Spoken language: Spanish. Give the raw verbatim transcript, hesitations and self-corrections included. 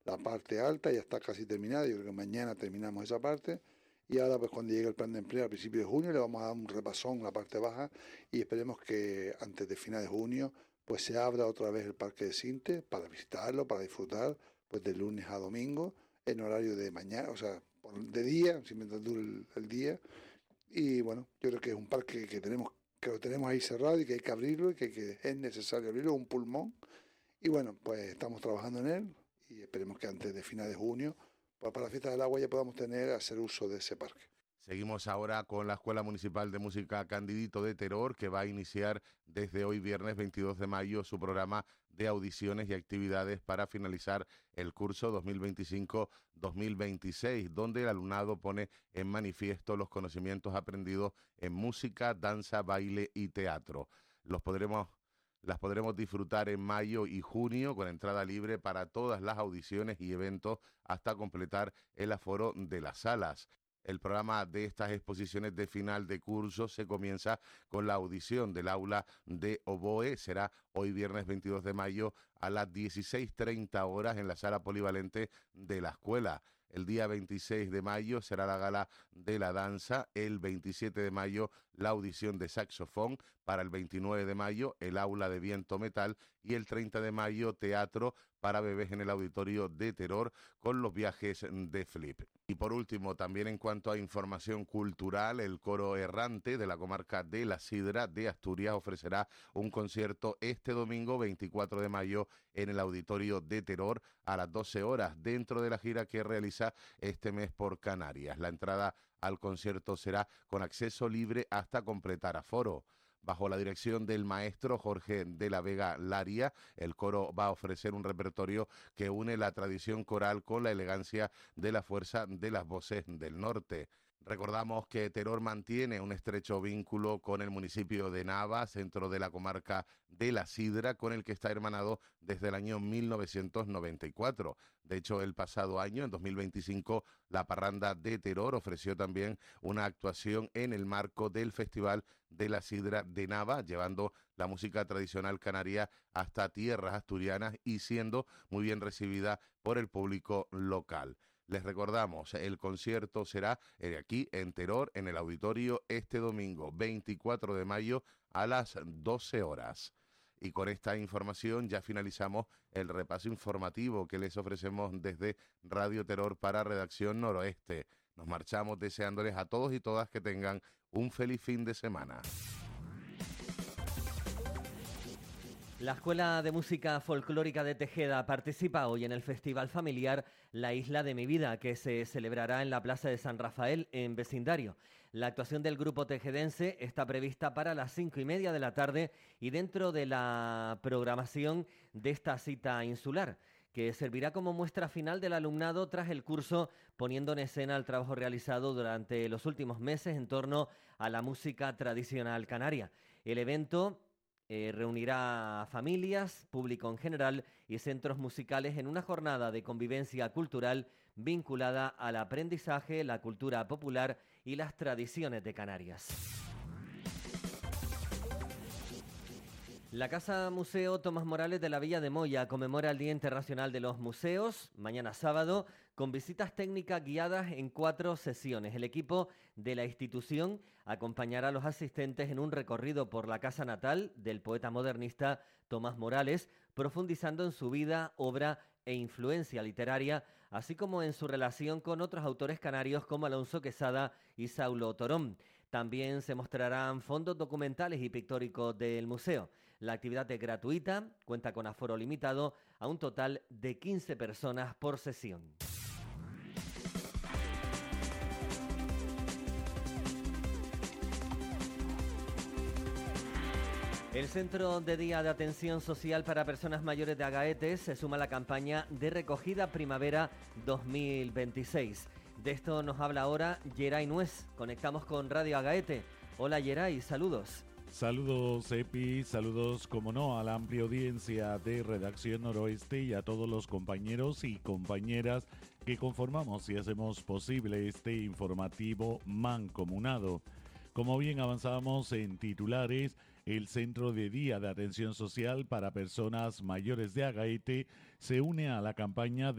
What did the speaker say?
la parte alta ya está casi terminada, yo creo que mañana terminamos esa parte. Y ahora, pues cuando llegue el plan de empleo a principios de junio, le vamos a dar un repasón a la parte baja y esperemos que antes de final de junio pues se abra otra vez el Parque de Sinte para visitarlo, para disfrutar pues de lunes a domingo en horario de mañana, o sea, de día, mientras dure el, el día. Y bueno, yo creo que es un parque que tenemos que lo tenemos ahí cerrado y que hay que abrirlo y que, que es necesario abrirlo, un pulmón. Y bueno, pues estamos trabajando en él y esperemos que antes de final de junio pues para la fiesta del agua ya podamos tener, hacer uso de ese parque. Seguimos ahora con la Escuela Municipal de Música Candidito de Teror, que va a iniciar desde hoy viernes veintidós de mayo su programa de audiciones y actividades para finalizar el curso dos mil veinticinco dos mil veintiséis, donde el alumnado pone en manifiesto los conocimientos aprendidos en música, danza, baile y teatro. Los podremos Las podremos disfrutar en mayo y junio con entrada libre para todas las audiciones y eventos hasta completar el aforo de las salas. El programa de estas exposiciones de final de curso se comienza con la audición del aula de oboe. Será hoy viernes veintidós de mayo a las dieciséis treinta horas en la sala polivalente de la escuela. El día veintiséis de mayo será la gala de la danza, el veintisiete de mayo la audición de saxofón, para el veintinueve de mayo el aula de viento metal y el treinta de mayo teatro para bebés en el auditorio de Teror con los viajes de Flip. Y por último, también en cuanto a información cultural, el coro errante de la comarca de La Sidra de Asturias ofrecerá un concierto este domingo veinticuatro de mayo en el auditorio de Teror a las doce horas dentro de la gira que realiza este mes por Canarias. La entrada al concierto será con acceso libre hasta completar aforo. Bajo la dirección del maestro Jorge de la Vega Laria, el coro va a ofrecer un repertorio que une la tradición coral con la elegancia de la fuerza de las voces del norte. Recordamos que Teror mantiene un estrecho vínculo con el municipio de Nava, centro de la comarca de La Sidra, con el que está hermanado desde el año mil novecientos noventa y cuatro. De hecho, el pasado año, en dos mil veinticinco, la Parranda de Teror ofreció también una actuación en el marco del Festival de la Sidra de Nava, llevando la música tradicional canaria hasta tierras asturianas y siendo muy bien recibida por el público local. Les recordamos, el concierto será aquí en Teror, en el auditorio, este domingo veinticuatro de mayo a las doce horas. Y con esta información ya finalizamos el repaso informativo que les ofrecemos desde Radio Teror para Redacción Noroeste. Nos marchamos deseándoles a todos y todas que tengan un feliz fin de semana. La Escuela de Música Folclórica de Tejeda participa hoy en el Festival Familiar La Isla de mi Vida, que se celebrará en la Plaza de San Rafael, en vecindario. La actuación del grupo tejedense está prevista para las cinco y media de la tarde y dentro de la programación de esta cita insular, que servirá como muestra final del alumnado tras el curso, poniendo en escena el trabajo realizado durante los últimos meses en torno a la música tradicional canaria. El evento Eh, reunirá a familias, público en general y centros musicales en una jornada de convivencia cultural vinculada al aprendizaje, la cultura popular y las tradiciones de Canarias. La Casa Museo Tomás Morales de la Villa de Moya conmemora el Día Internacional de los Museos, mañana sábado, con visitas técnicas guiadas en cuatro sesiones. El equipo de la institución acompañará a los asistentes en un recorrido por la casa natal del poeta modernista Tomás Morales, profundizando en su vida, obra e influencia literaria, así como en su relación con otros autores canarios como Alonso Quesada y Saulo Torón. También se mostrarán fondos documentales y pictóricos del museo. La actividad es gratuita, cuenta con aforo limitado a un total de quince personas por sesión. El Centro de Día de Atención Social para Personas Mayores de Agaete se suma a la campaña de recogida primavera dos mil veintiséis. De esto nos habla ahora Geray Nuez. Conectamos con Radio Agaete. Hola Geray, saludos. Saludos Epi, saludos como no a la amplia audiencia de Redacción Noroeste y a todos los compañeros y compañeras que conformamos y hacemos posible este informativo mancomunado. Como bien avanzábamos en titulares, el Centro de Día de Atención Social para Personas Mayores de Agaete se une a la campaña de